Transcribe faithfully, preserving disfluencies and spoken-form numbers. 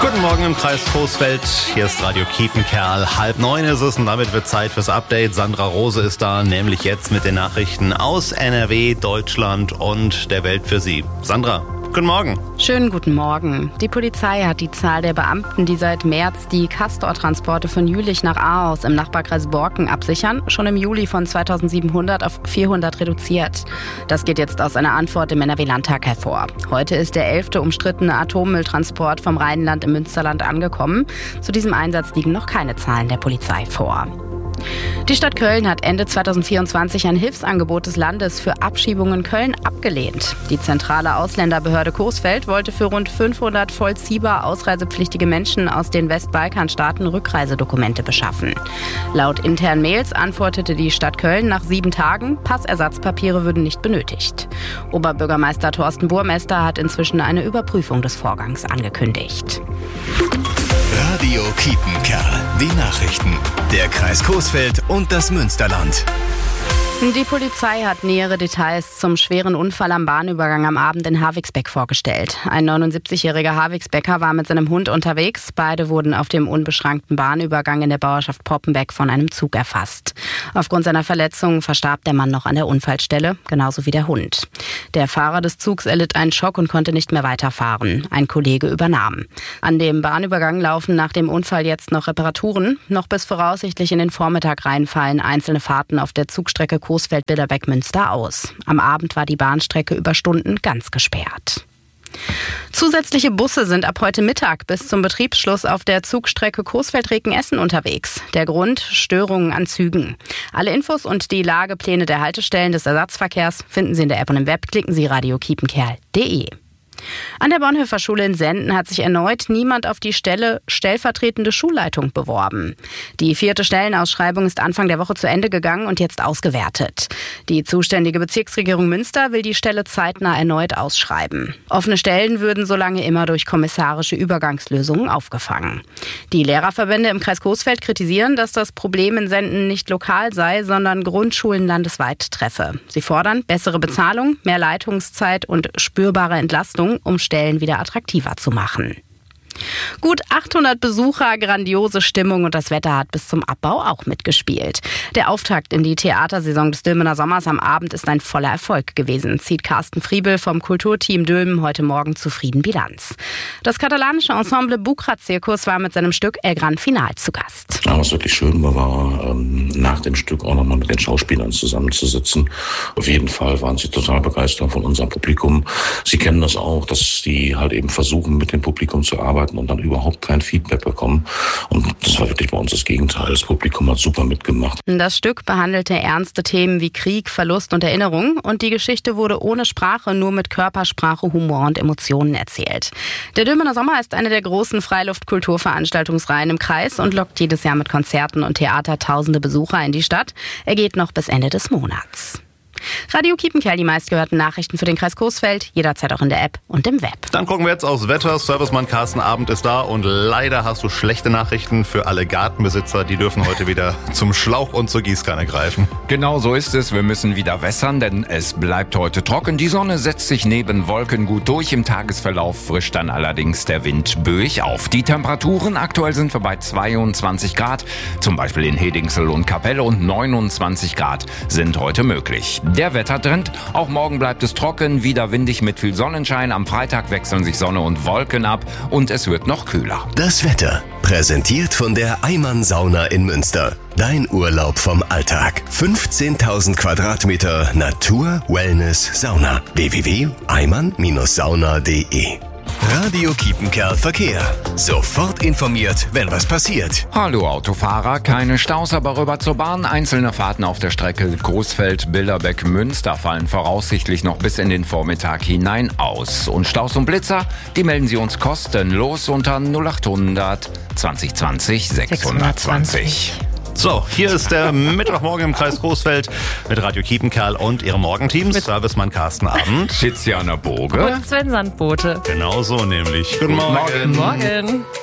Guten Morgen im Kreis Coesfeld. Hier ist Radio Kiepenkerl. Halb neun ist es und damit wird Zeit fürs Update. Sandra Rose ist da, nämlich jetzt mit den Nachrichten aus N R W, Deutschland und der Welt für Sie. Sandra, guten Morgen. Schönen guten Morgen. Die Polizei hat die Zahl der Beamten, die seit März die Castor-Transporte von Jülich nach Ahaus im Nachbarkreis Borken absichern, schon im Juli von zweitausendsiebenhundert auf vierhundert reduziert. Das geht jetzt aus einer Antwort im N R W-Landtag hervor. Heute ist der elfte umstrittene Atommülltransport vom Rheinland im Münsterland angekommen. Zu diesem Einsatz liegen noch keine Zahlen der Polizei vor. Die Stadt Köln hat Ende zweitausendvierundzwanzig ein Hilfsangebot des Landes für Abschiebungen in Köln abgelehnt. Die zentrale Ausländerbehörde Coesfeld wollte für rund fünfhundert vollziehbar ausreisepflichtige Menschen aus den Westbalkanstaaten Rückreisedokumente beschaffen. Laut internen Mails antwortete die Stadt Köln nach sieben Tagen, Passersatzpapiere würden nicht benötigt. Oberbürgermeister Thorsten Burmester hat inzwischen eine Überprüfung des Vorgangs angekündigt. Radio Kiepenkerl. Die Nachrichten. Der Kreis Coesfeld und das Münsterland. Die Polizei hat nähere Details zum schweren Unfall am Bahnübergang am Abend in Havigsbeck vorgestellt. Ein neunundsiebzigjähriger Havigsbecker war mit seinem Hund unterwegs. Beide wurden auf dem unbeschrankten Bahnübergang in der Bauerschaft Poppenbeck von einem Zug erfasst. Aufgrund seiner Verletzungen verstarb der Mann noch an der Unfallstelle, genauso wie der Hund. Der Fahrer des Zugs erlitt einen Schock und konnte nicht mehr weiterfahren. Ein Kollege übernahm. An dem Bahnübergang laufen nach dem Unfall jetzt noch Reparaturen. Noch bis voraussichtlich in den Vormittag rein fallen einzelne Fahrten auf der Zugstrecke Coesfeld-Billerbeck-Münster aus. Am Abend war die Bahnstrecke über Stunden ganz gesperrt. Zusätzliche Busse sind ab heute Mittag bis zum Betriebsschluss auf der Zugstrecke Coesfeld-Recken-Essen unterwegs. Der Grund: Störungen an Zügen. Alle Infos und die Lagepläne der Haltestellen des Ersatzverkehrs finden Sie in der App und im Web. Klicken Sie radio kiepenkerl punkt de. An der Bonhoeffer Schule in Senden hat sich erneut niemand auf die Stelle stellvertretende Schulleitung beworben. Die vierte Stellenausschreibung ist Anfang der Woche zu Ende gegangen und jetzt ausgewertet. Die zuständige Bezirksregierung Münster will die Stelle zeitnah erneut ausschreiben. Offene Stellen würden solange immer durch kommissarische Übergangslösungen aufgefangen. Die Lehrerverbände im Kreis Coesfeld kritisieren, dass das Problem in Senden nicht lokal sei, sondern Grundschulen landesweit treffe. Sie fordern bessere Bezahlung, mehr Leitungszeit und spürbare Entlastung, um Stellen wieder attraktiver zu machen. Gut achthundert Besucher, grandiose Stimmung und das Wetter hat bis zum Abbau auch mitgespielt. Der Auftakt in die Theatersaison des Dülmener Sommers am Abend ist ein voller Erfolg gewesen, zieht Carsten Friebel vom Kulturteam Dülmen heute Morgen zufrieden Bilanz. Das katalanische Ensemble Bucra-Zirkus war mit seinem Stück El Gran Final zu Gast. Ja, was wirklich schön war, war ähm, nach dem Stück auch nochmal mit den Schauspielern zusammenzusitzen. Auf jeden Fall waren sie total begeistert von unserem Publikum. Sie kennen das auch, dass die halt eben versuchen, mit dem Publikum zu arbeiten und dann überhaupt kein Feedback bekommen. Und das war wirklich bei uns das Gegenteil. Das Publikum hat super mitgemacht. Das Stück behandelte ernste Themen wie Krieg, Verlust und Erinnerung. Und die Geschichte wurde ohne Sprache, nur mit Körpersprache, Humor und Emotionen erzählt. Der Dülmener Sommer ist eine der großen Freiluft-Kulturveranstaltungsreihen im Kreis und lockt jedes Jahr mit Konzerten und Theater tausende Besucher in die Stadt. Er geht noch bis Ende des Monats. Radio Kiepenkerl, die meistgehörten Nachrichten für den Kreis Coesfeld, jederzeit auch in der App und im Web. Dann gucken wir jetzt aufs Wetter. Servicemann Carsten Abend ist da und leider hast du schlechte Nachrichten für alle Gartenbesitzer. Die dürfen heute wieder zum Schlauch und zur Gießkanne greifen. Genau so ist es. Wir müssen wieder wässern, denn es bleibt heute trocken. Die Sonne setzt sich neben Wolken gut durch. Im Tagesverlauf frischt dann allerdings der Wind böig auf. Die Temperaturen aktuell sind wir bei zweiundzwanzig Grad, zum Beispiel in Hedingsel und Kapelle, und neunundzwanzig Grad sind heute möglich. Der Wettertrend: Auch morgen bleibt es trocken, wieder windig mit viel Sonnenschein. Am Freitag wechseln sich Sonne und Wolken ab und es wird noch kühler. Das Wetter präsentiert von der Eimann Sauna in Münster. Dein Urlaub vom Alltag. fünfzehntausend Quadratmeter Natur, Wellness, Sauna. w w w punkt eimann sauna punkt de. Radio Kiepenkerl Verkehr. Sofort informiert, wenn was passiert. Hallo Autofahrer, keine Staus, aber rüber zur Bahn. Einzelne Fahrten auf der Strecke Coesfeld-Billerbeck-Münster fallen voraussichtlich noch bis in den Vormittag hinein aus. Und Staus und Blitzer, die melden Sie uns kostenlos unter null achthundert zwanzig zwanzig sechshundertzwanzig. So, hier ist der Mittwochmorgen im Kreis Coesfeld mit Radio Kiepenkerl und ihrem Morgenteam. Servicemann Carsten Abend, Tiziana Boge und Sven Sandbote. Genau so nämlich. Guten Morgen. Guten Morgen.